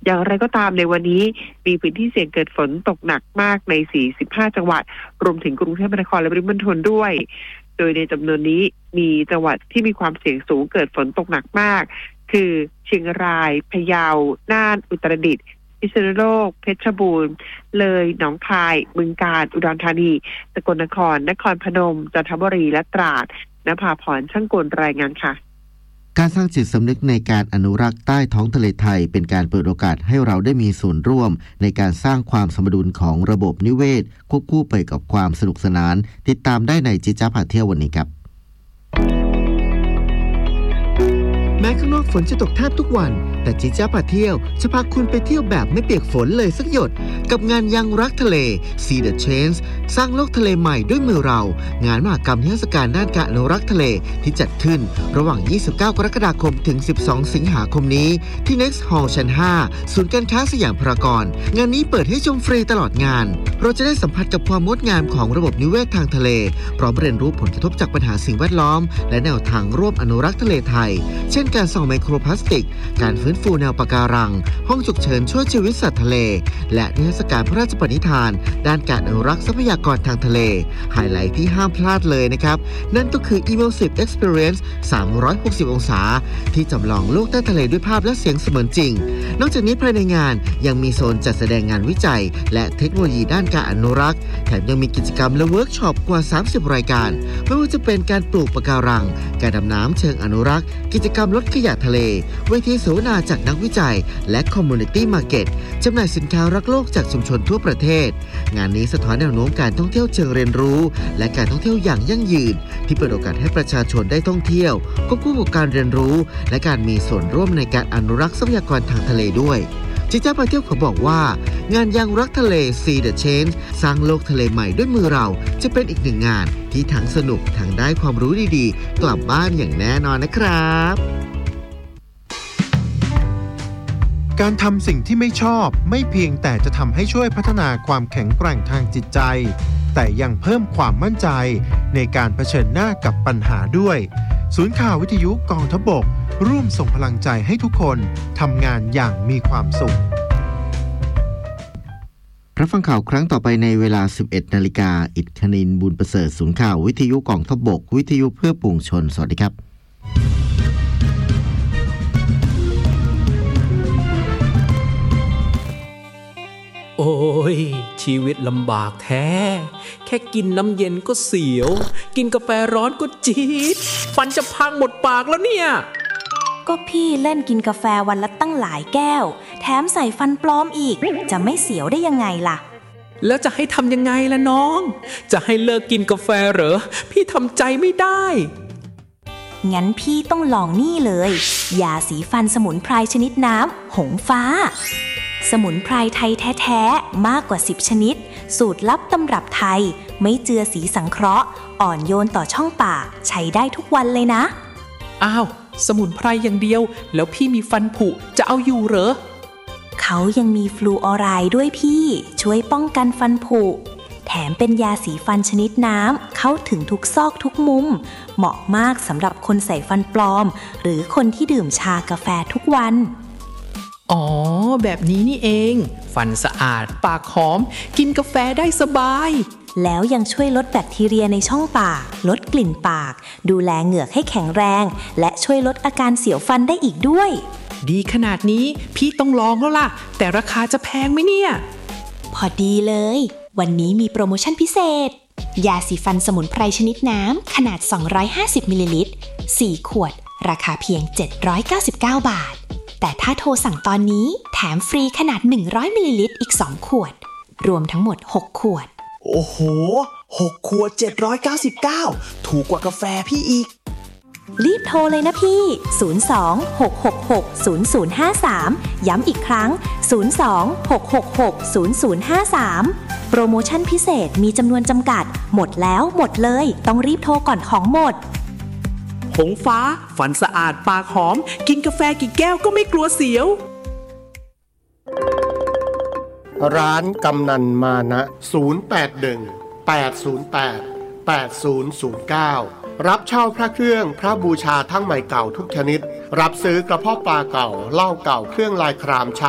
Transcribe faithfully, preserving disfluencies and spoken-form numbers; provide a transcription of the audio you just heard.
อย่างไรก็ตามในวันนี้มีพื้นที่เสี่ยงเกิดฝนตกหนักมากในสี่สิบห้าจังหวัดรวมถึงกรุงเทพมหานครและปริมณฑลด้วยโดยในจำนวนนี้มีจังหวัดที่มีความเสี่ยงสูงเกิดฝนตกหนักมากคือเชียงรายพะเยาน่านอุตรดิตถ์พิษณุโลกเพชรบูรณ์เลยหนองคายบึงกาฬอุดรธานีสกลนครนครพนมจันทบุรีและตราดณภาพรช่างกลรายงานค่ะการสร้างจิตสำนึกในการอนุรักษ์ใต้ท้องทะเลไทยเป็นการเปิดโอกาสให้เราได้มีส่วนร่วมในการสร้างความสมดุลของระบบนิเวศควบคู่ไปกับความสนุกสนานติดตามได้ในจิ๊จ๊ะพาเที่ยววันนี้ครับแม้ข้างนอกฝนจะตกแทบทุกวันแต่จิ๊จ๊ะพาเที่ยวจะพาคุณไปเที่ยวแบบไม่เปียกฝนเลยสักหยดกับงานยังรักทะเล See the Change สร้างโลกทะเลใหม่ด้วยมือเรางานมหกรรมนิทรรศการด้านการอนุรักษ์ทะเลที่จัดขึ้นระหว่างยี่สิบเก้ากรกฎาคมถึงสิบสองสิงหาคมนี้ที่ Next Hall ชั้นห้าศูนย์การค้าสยามพารากอนงานนี้เปิดให้ชมฟรีตลอดงานเราจะได้สัมผัสกับความงดงามของระบบนิเวศทางทะเลพร้อมเรียนรู้ผลกระทบจากปัญหาสิ่งแวดล้อมและแนวทางร่วมอนุรักษ์ทะเลไทยเช่นการส่องไมโครพลาสติกการฟื้นฟูแนวปะการังห้องฉุกเฉินช่วยชีวิตสัตว์ทะเลและนิทรรศการพระราชปณิธานด้านการอนุรักษ์ทรัพยากรทางทะเลไฮไลท์ที่ห้ามพลาดเลยนะครับนั่นก็คือ Immersive Experience สามร้อยหกสิบองศาที่จำลองโลกใต้ทะเลด้วยภาพและเสียงเสมือนจริงนอกจากนี้ภายในงานยังมีโซนจัดแสดงงานวิจัยและเทคโนโลยีด้านการอนุรักษ์แถมยังมีกิจกรรมและเวิร์กช็อปกว่าสามสิบรายการไม่ว่าจะเป็นการปลูกปะการังการดำน้ำเชิงอนุรักษ์กิจกรรมลดขยะทะเลเวทีเสวนาจากนักวิจัยและ Community Market จำหน่ายสินค้ารักโลกจากชุมชนทั่วประเทศงานนี้สะท้อนแนวโน้มการท่องเที่ยวเชิงเรียนรู้และการท่องเที่ยวอย่างยั่งยืนที่เปิดโอกาสให้ประชาชนได้ท่องเที่ยวควบคู่กับการเรียนรู้และการมีส่วนร่วมในการอนุรักษ์ทรัพยากรทางทะเลด้วยจิ๊จ๊ะพาเที่ยวขอบอกว่างานยังรักทะเล See the Change สร้างโลกทะเลใหม่ด้วยมือเราจะเป็นอีกหนึ่งงานที่ทั้งสนุกทั้งได้ความรู้ดีๆกลับบ้านอย่างแน่นอนนะครับการทำสิ่งที่ไม่ชอบไม่เพียงแต่จะทำให้ช่วยพัฒนาความแข็งแกร่งทางจิตใจแต่ยังเพิ่มความมั่นใจในการเผชิญหน้ากับปัญหาด้วยศูนย์ข่าววิทยุกองทัพบกร่วมส่งพลังใจให้ทุกคนทำงานอย่างมีความสุขรับฟังข่าวครั้งต่อไปในเวลา สิบเอ็ดนาฬิกา อิฐคณินบุญประเสริฐศูนย์ข่าววิทยุกองทัพบกวิทยุเพื่อปวงชนสวัสดีครับโอ้ยชีวิตลำบากแท้แค่กินน้ำเย็นก็เสียวกินกาแฟร้อนก็จี๊ดฟันจะพังหมดปากแล้วเนี่ยก็พี่เล่นกินกาแฟวันละตั้งหลายแก้วแถมใส่ฟันปลอมอีกจะไม่เสียวได้ยังไงล่ะแล้วจะให้ทำยังไงล่ะน้องจะให้เลิกกินกาแฟเหรอพี่ทำใจไม่ได้งั้นพี่ต้องลองนี่เลยยาสีฟันสมุนไพรชนิดน้ำหงฟ้าสมุนไพรไทยแท้ๆมากกว่าสิบชนิดสูตรลับตำรับไทยไม่เจือสีสังเคราะห์อ่อนโยนต่อช่องปากใช้ได้ทุกวันเลยนะอ้าวสมุนไพรอย่างเดียวแล้วพี่มีฟันผุจะเอาอยู่เหรอเขายังมีฟลูออไรด์ด้วยพี่ช่วยป้องกันฟันผุแถมเป็นยาสีฟันชนิดน้ำเข้าถึงทุกซอกทุกมุมเหมาะมากสำหรับคนใส่ฟันปลอมหรือคนที่ดื่มชากาแฟทุกวันอ๋อแบบนี้นี่เองฟันสะอาดปากหอมกินกาแฟได้สบายแล้วยังช่วยลดแบคทีเรียในช่องปากลดกลิ่นปากดูแลเหงือกให้แข็งแรงและช่วยลดอาการเสียวฟันได้อีกด้วยดีขนาดนี้พี่ต้องลองแล้วล่ะแต่ราคาจะแพงไหมเนี่ยพอดีเลยวันนี้มีโปรโมชั่นพิเศษยาสีฟันสมุนไพรชนิดน้ำขนาดสองร้อยห้าสิบมิลลิลิตรสี่ขวดราคาเพียงเจ็ดร้อยเก้าสิบเก้าบาทแต่ถ้าโทรสั่งตอนนี้แถมฟรีขนาดหนึ่งร้อยมิลลิลิตรอีกสองขวดรวมทั้งหมดหกขวดโอ้โหหกขวดเจ็ดร้อยเก้าสิบเก้าถูกกว่ากาแฟพี่อีกรีบโทรเลยนะพี่ศูนย์ สอง หก หก หก ศูนย์ ศูนย์ ห้า สามย้ำอีกครั้งศูนย์ สอง หก หก หก ศูนย์ ศูนย์ ห้า สามโปรโมชั่นพิเศษมีจำนวนจำกัดหมดแล้วหมดเลยต้องรีบโทรก่อนของหมดหงฟ้าฟันสะอาดปากหอมกินกาแฟกี่แก้วก็ไม่กลัวเสียวร้านกำนันมานะศูนย์ แปด หนึ่ง แปด ศูนย์ แปด แปด ศูนย์ ศูนย์ เก้ารับเช่าพระเครื่องพระบูชาทั้งใหม่เก่าทุกชนิดรับซื้อกระเพาะปลาเก่าเหล้าเก่าเครื่องลายคราม